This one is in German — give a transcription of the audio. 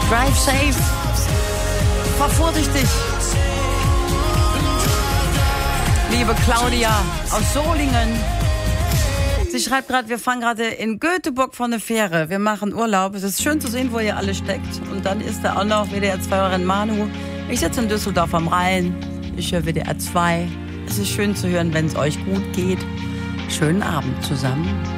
Drive safe. Fahr vorsichtig. Liebe Claudia aus Solingen. Sie schreibt gerade, wir fahren gerade in Göteborg von der Fähre. Wir machen Urlaub. Es ist schön zu sehen, wo ihr alle steckt. Und dann ist da auch noch WDR 2 Manu. Ich sitze in Düsseldorf am Rhein. Ich höre WDR 2. Es ist schön zu hören, wenn es euch gut geht. Schönen Abend zusammen.